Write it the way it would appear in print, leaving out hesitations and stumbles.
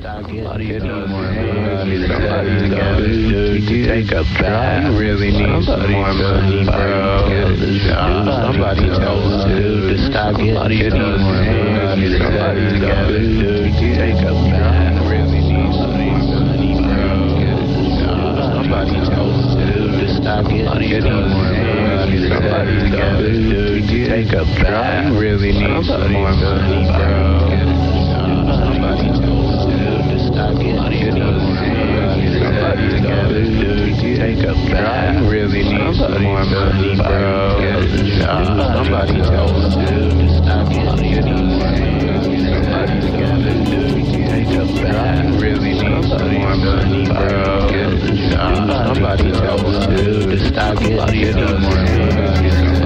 getting more money. Somebody's got to take a bath. You really need some more money, bro. Somebody tell us to stop getting more money. Somebody's got to take a bath. Really need some more money, bro. Somebody tell us to stop getting more money. Somebody's got to take a bath. You really need some more money, bro. Somebody tell us to stop getting more money. Somebody's got to take a bath. You really need some more money, bro. Somebody tell us to stop getting more money. Somebody's got to take a bath. You really need some more money, bro. Somebody tell us to stop getting more money.